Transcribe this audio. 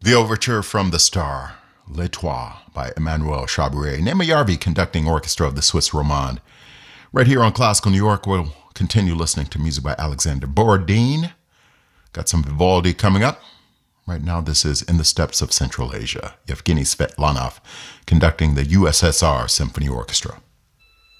The overture from the star, L'Etoile, by Emmanuel Chabrier, Nema Yarvi conducting orchestra of the Swiss Romande. Right here on Classical New York, we'll continue listening to music by Alexander Borodin. Got some Vivaldi coming up. Right now, this is In the Steppes of Central Asia, Yevgeny Svetlanov conducting the USSR Symphony Orchestra.